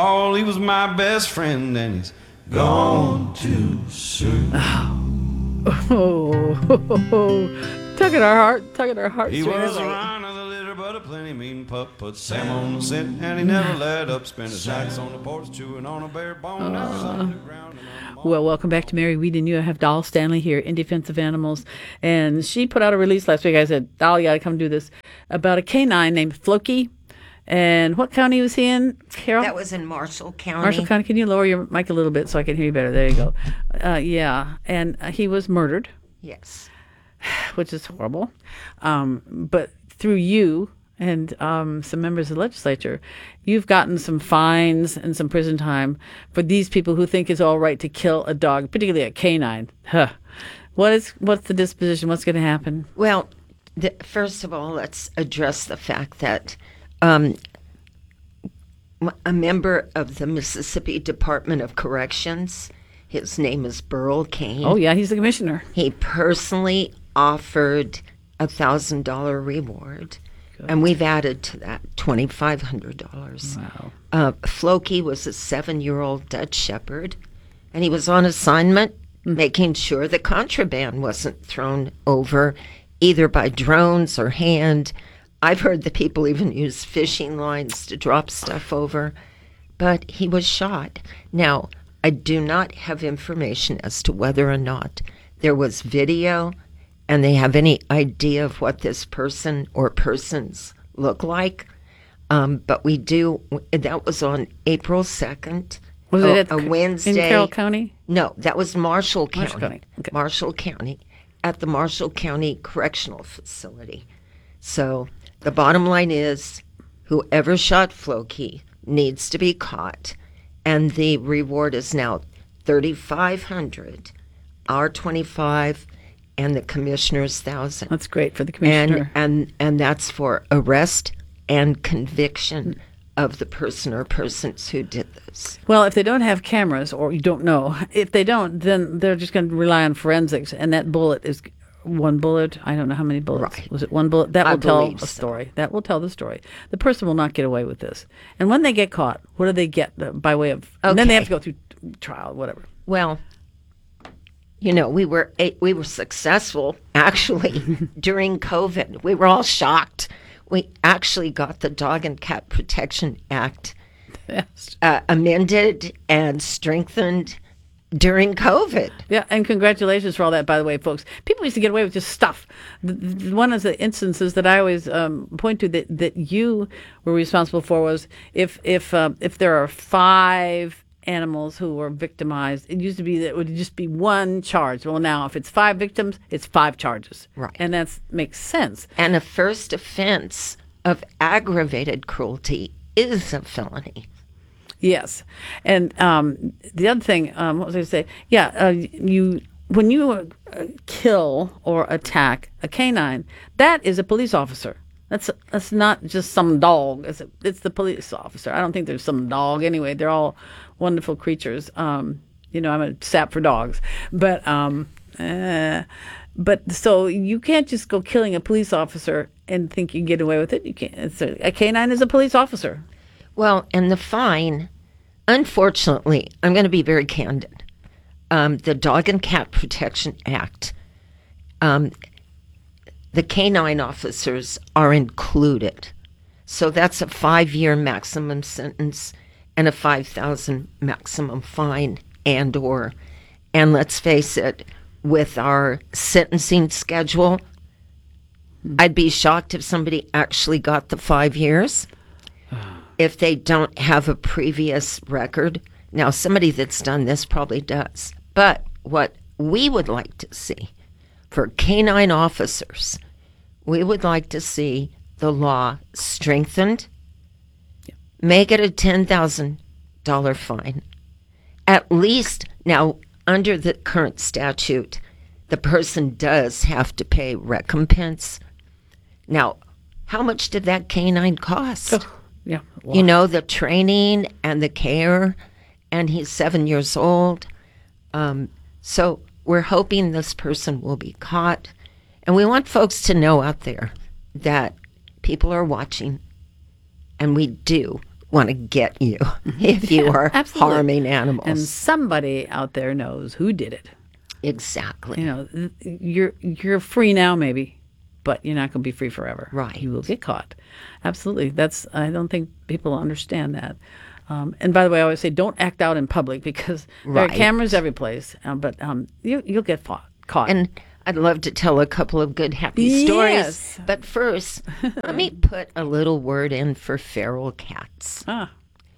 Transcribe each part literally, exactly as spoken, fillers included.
Oh, he was my best friend, and he's gone too soon. Oh, tug at our heart, tug at our heart. He was a run of the litter, but a plenty mean pup. Put Sam on the scent, and he never let up. Spent his nights on the porch, chewing on a bare bone. Never saw the ground. Well, welcome back to Mary Weed and You. I have Doll Stanley here in Defense of Animals, and she put out a release last week. I said, Doll, you got to come do this, about a canine named Floki. And what county was he in, Carol? That was in Marshall County. Marshall County. Can you lower your mic a little bit so I can hear you better? There you go. Uh, yeah, and uh, he was murdered. Yes. Which is horrible. Um, but through you and um, some members of the legislature, you've gotten some fines and some prison time for these people who think it's all right to kill a dog, particularly a canine. Huh. What is, what's the disposition? What's going to happen? Well, the, first of all, let's address the fact that um, a member of the Mississippi Department of Corrections, his name is Burl Cain. Oh, yeah, he's the commissioner. He personally offered a one thousand dollars reward. Good. And we've added to that two thousand five hundred dollars. Wow. Uh, Floki was a seven-year-old Dutch Shepherd, and he was on assignment mm. making sure the contraband wasn't thrown over either by drones or hand. I've heard that people even use fishing lines to drop stuff over, but he was shot. Now, I do not have information as to whether or not there was video and they have any idea of what this person or persons look like. Um, but we do, that was on April second. Was a, it at a Wednesday? In Carroll County? No, that was Marshall County. Marshall County. Okay. Marshall County, at the Marshall County Correctional Facility. So the bottom line is, whoever shot Floki needs to be caught, and the reward is now thirty-five hundred dollars, our twenty-five, and the commissioner's thousand. That's great for the commissioner. And and and that's for arrest and conviction of the person or persons who did this. Well, if they don't have cameras, or you don't know, if they don't, then they're just going to rely on forensics, and that bullet is one bullet. I don't know how many bullets. Right. Was it one bullet? That I will tell a believe so. story. That will tell the story. The person will not get away with this. And when they get caught, what do they get uh, by way of? And then they have to go through trial, whatever. Well, you know, we were we were successful actually during COVID. We were all shocked. We actually got the Dog and Cat Protection Act Yes. uh, amended and strengthened during COVID. Yeah, and congratulations for all that, by the way, folks. People used to get away with just stuff. The, the, one of the instances that I always um, point to that, that you were responsible for was if if uh, if there are five animals who were victimized, it used to be that it would just be one charge. Well, now if it's five victims, it's five charges. Right. And that makes sense. And a first offense of aggravated cruelty is a felony. Yes. And um, the other thing, um, what was I going to say? Yeah, uh, you when you uh, kill or attack a canine, that is a police officer. That's that's not just some dog. It's, a, it's the police officer. I don't think there's some dog anyway. They're all wonderful creatures. Um, you know, I'm a sap for dogs. But um, uh, but so you can't just go killing a police officer and think you can get away with it. You can't. It's a, a canine is a police officer. Well, and the fine, unfortunately, I'm going to be very candid. Um, the Dog and Cat Protection Act, um, the canine officers are included. So that's a five-year maximum sentence and a five thousand dollars maximum fine and or, and let's face it, with our sentencing schedule, mm-hmm. I'd be shocked if somebody actually got the five years. If they don't have a previous record. Now, somebody that's done this probably does. But what we would like to see for canine officers, we would like to see the law strengthened, yeah. Make it a ten thousand dollars fine. At least, now, under the current statute, the person does have to pay recompense. Now, how much did that canine cost? Oh. Yeah, you know, the training and the care, and he's seven years old. Um, so we're hoping this person will be caught. And we want folks to know out there that people are watching, and we do want to get you if you are absolutely. harming animals. And somebody out there knows who did it. Exactly. You know, th- you're you're free now, maybe, but you're not going to be free forever. Right. You will get caught. Absolutely. That's. I don't think people understand that. Um, and by the way, I always say don't act out in public because there Right. are cameras every place. Um, but um, you you'll get fought, caught. And I'd love to tell a couple of good, happy Yes. stories. But first, let me put a little word in for feral cats. ah,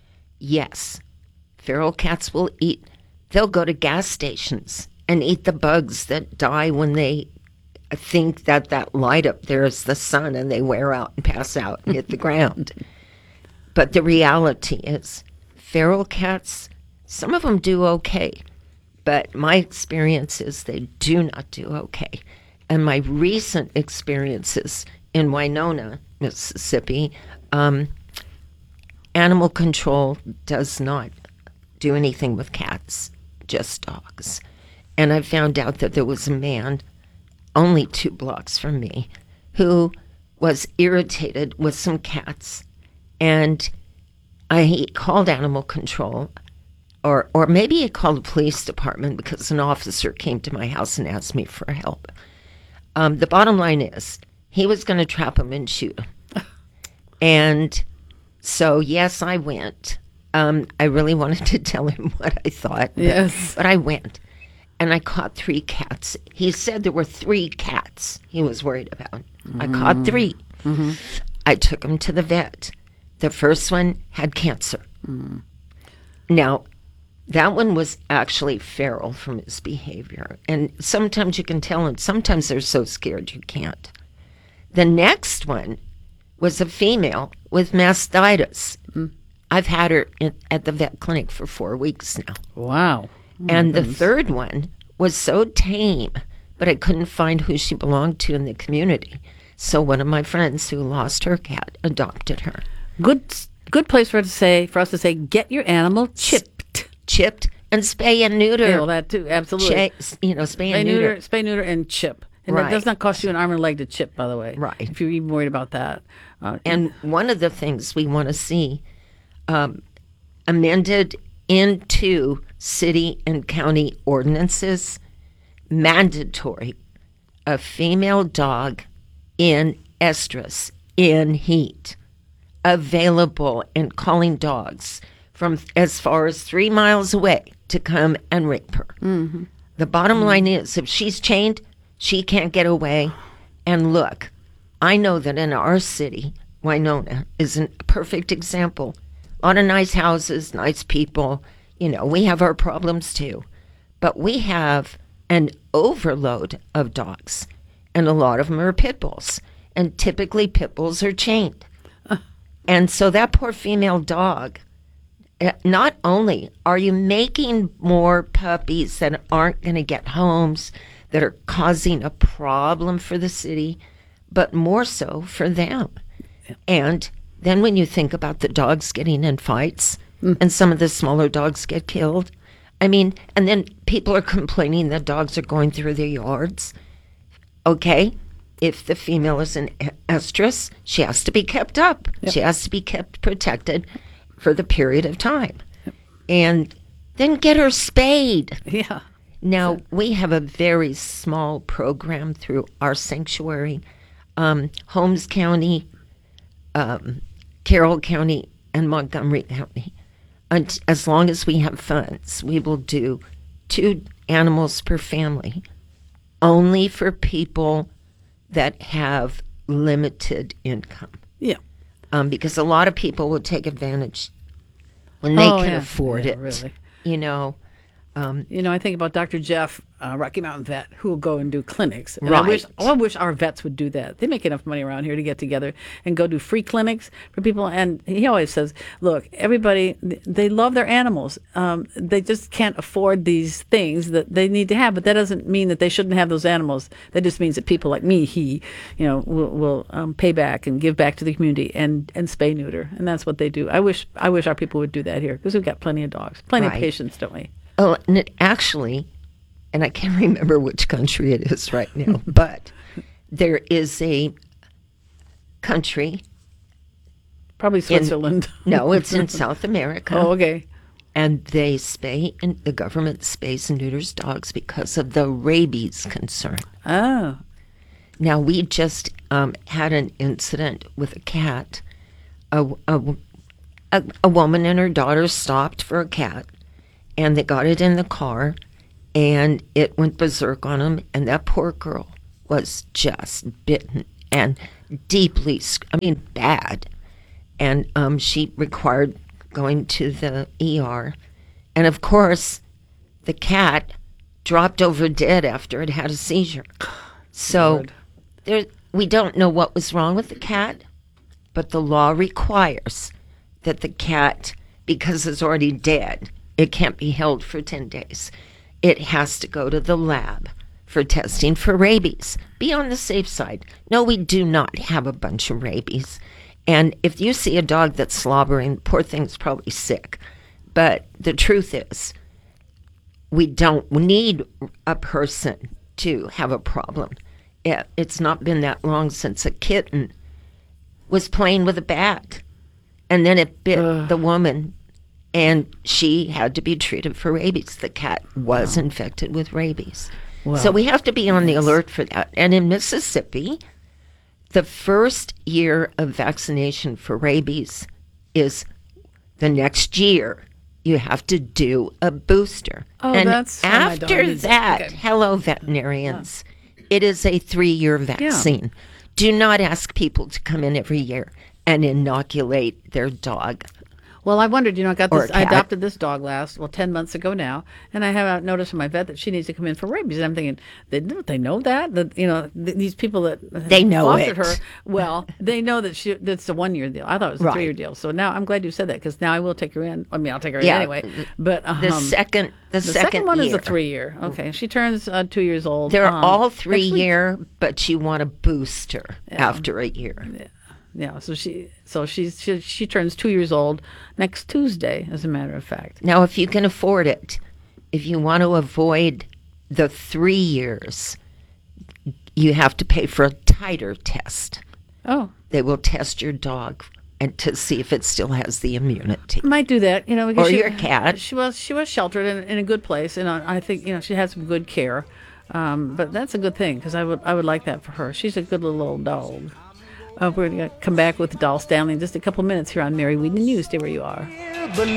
Yes, feral cats will eat. They'll go to gas stations and eat the bugs that die when they think that that light up there is the sun, and they wear out and pass out and hit the ground. But the reality is, feral cats, some of them do okay. But my experience is they do not do okay. And my recent experiences in Winona, Mississippi, um, animal control does not do anything with cats, just dogs. And I found out that there was a man only two blocks from me who was irritated with some cats. And I, he called animal control. Or, or maybe he called the police department because an officer came to my house and asked me for help. Um, the bottom line is, he was going to trap him and shoot him. And so, yes, I went. Um, I really wanted to tell him what I thought. But, Yes. But I went. And I caught three cats. He said there were three cats he was worried about. I caught three. Mm-hmm. I took him to the vet. The first one had cancer. Mm. Now, that one was actually feral from his behavior. And sometimes you can tell, and sometimes they're so scared you can't. The next one was a female with mastitis. Mm. I've had her in, at the vet clinic for four weeks now. wow. Oh, my And the goodness. third one was so tame, but I couldn't find who she belonged to in the community. So one of my friends who lost her cat adopted her. good good place for us to say for us to say get your animal chipped. Chipped and spay and neuter. Yeah, well, that too, absolutely. Cha- you know, spay Spay and neuter. neuter, spay neuter, and chip. And that Right. does not cost you an arm and a leg to chip, by the way. Right. If you're even worried about that. Uh, And one of the things we want to see um, amended into city and county ordinances, mandatory, a female dog in estrus, in heat, available and calling dogs from as far as three miles away to come and rape her. Mm-hmm. The bottom line is, if she's chained, she can't get away. And look, I know that in our city, Winona is a perfect example. A lot of nice houses, nice people. You know, we have our problems too. But we have an overload of dogs, and a lot of them are pit bulls. And typically pit bulls are chained. And so that poor female dog, uh, not only are you making more puppies that aren't going to get homes, that are causing a problem for the city, but more so for them. Yeah. And then when you think about the dogs getting in fights, mm. and some of the smaller dogs get killed, I mean, and then people are complaining that dogs are going through their yards. Okay, if the female is an estrus, she has to be kept up. Yep. She has to be kept protected for the period of time. Yep. And then get her spayed. Yeah. Now, we have a very small program through our sanctuary, um, Holmes County, um, Carroll County, and Montgomery County. And as long as we have funds, we will do two animals per family, only for people that have limited income. Yeah. Um, because a lot of people will take advantage when they oh, can yeah. afford yeah, it. Really. You know. Um, you know, I think about Doctor Jeff, uh, Rocky Mountain vet, who will go and do clinics. And right. I wish, I wish our vets would do that. They make enough money around here to get together and go do free clinics for people. And he always says, look, everybody, they love their animals. Um, they just can't afford these things that they need to have. But that doesn't mean that they shouldn't have those animals. That just means that people like me, he, you know, will, will um, pay back and give back to the community and, and spay neuter. And that's what they do. I wish, I wish our people would do that here because we've got plenty of dogs, plenty right. of patients, don't we? Oh, and it actually, and I can't remember which country it is right now, but there is a country Probably Switzerland. No, it's in South America. Oh, okay. And they spay, and the government spays and neuters dogs because of the rabies concern. Oh. Now, we just um, had an incident with a cat. A, a, a, a woman and her daughter stopped for a cat, and they got it in the car, and it went berserk on them, and that poor girl was just bitten and deeply, sc- I mean, bad. And um, she required going to the E R. And of course, the cat dropped over dead after it had a seizure. So Lord. there, we don't know what was wrong with the cat, but the law requires that the cat, because it's already dead, it can't be held for ten days. It has to go to the lab for testing for rabies. Be on the safe side. No, we do not have a bunch of rabies. And if you see a dog that's slobbering, poor thing's probably sick. But the truth is, we don't need a person to have a problem. It, it's not been that long since a kitten was playing with a bat, and then it bit Ugh. the woman, and she had to be treated for rabies. The cat was Wow. infected with rabies. Wow. So we have to be on the alert for that. And in Mississippi, the first year of vaccination for rabies is the next year. You have to do a booster. Oh, and that's how my dog after needs it. that, Okay. hello, veterinarians, it is a three-year vaccine. Do not ask people to come in every year and inoculate their dog. Well, I wondered, you know, I got Or this. a I cat. adopted this dog last, well, ten months ago now, and I have noticed from my vet that she needs to come in for rabies. And I'm thinking, they don't they know that that you know th- these people that They know fostered it. her. Well, they know that she that's a one year deal. I thought it was a Right. three year deal. So now I'm glad you said that because now I will take her in. I mean, I'll take her Yeah. in anyway. But um, The second, the, the second, one is a year. three year. Okay, she turns uh, two years old. They're um, all three next week. year, but you want a booster after a year. Yeah, so she so she's she, she turns two years old next Tuesday, as a matter of fact. Now, if you can afford it, if you want to avoid the three years, you have to pay for a titer test. Oh, They will test your dog and to see if it still has the immunity. might do that, you know, because Or she, your cat. She was she was sheltered in, in a good place, and I, I think you know she had some good care. Um, but that's a good thing because I would I would like that for her. She's a good little old dog. Uh, we're going to come back with Doll Stanley in just a couple minutes here on Mary Weed News. Stay where you are. But